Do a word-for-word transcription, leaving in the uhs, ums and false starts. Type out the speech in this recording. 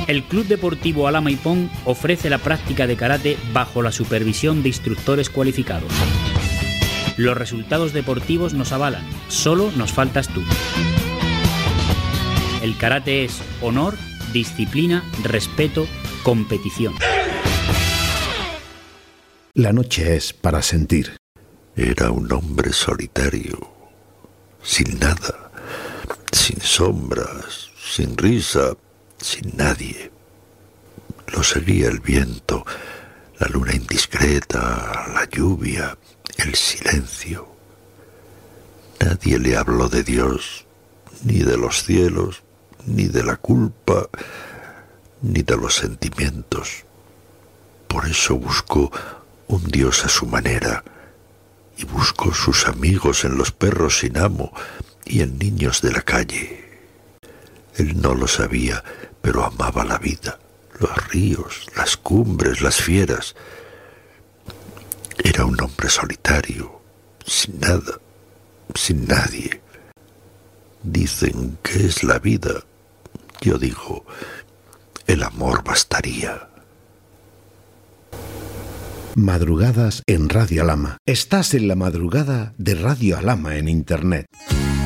El Club Deportivo Alhama Ipón ofrece la práctica de karate bajo la supervisión de instructores cualificados. Los resultados deportivos nos avalan, solo nos faltas tú. El karate es honor, disciplina, respeto, competición. La noche es para sentir. Era un hombre solitario, sin nada, sin sombras, sin risa, sin nadie. Lo seguía el viento, la luna indiscreta, la lluvia, el silencio. Nadie le habló de Dios, ni de los cielos, ni de la culpa, ni de los sentimientos. Por eso buscó un Dios a su manera, y buscó sus amigos en los perros sin amo y en niños de la calle. Él no lo sabía, pero amaba la vida, los ríos, las cumbres, las fieras. Era un hombre solitario, sin nada, sin nadie. Dicen que es la vida. Yo digo, el amor bastaría. Madrugadas en Radio Alhama. Estás en la madrugada de Radio Alhama en Internet.